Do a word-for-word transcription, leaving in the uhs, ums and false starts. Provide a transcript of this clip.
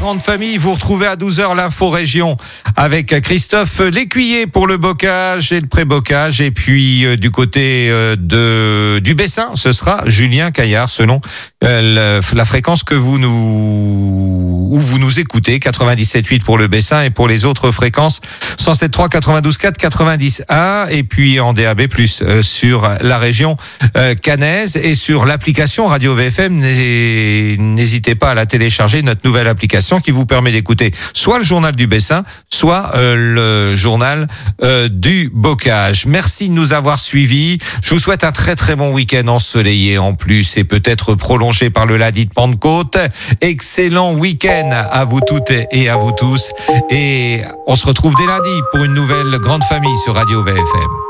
grande famille. Vous retrouvez à douze heures l'info région avec Christophe Lécuyer pour le bocage et le pré-bocage. Et puis euh, du côté euh, de du Bessin, ce sera Julien Caillard selon euh, le, la fréquence que vous nous où vous nous écoutez. quatre-vingt-dix-sept virgule huit pour le Bessin et pour les autres fréquences cent sept virgule trois, quatre-vingt-douze virgule quatre, quatre-vingt-dix virgule un et puis en D A B plus, euh, sur la région euh, caennaise et sur l'application Radio V F M. N'hésitez pas à la télécharger, notre nouvelle application qui vous permet d'écouter soit le journal du Bessin, soit euh, le journal euh, du bocage. Merci de nous avoir suivis. Je vous souhaite un très très bon week-end ensoleillé en plus et peut-être prolongé par le lundi de Pentecôte. Excellent week-end à vous toutes et à vous tous. Et on se retrouve dès lundi pour une nouvelle grande famille sur Radio V F M.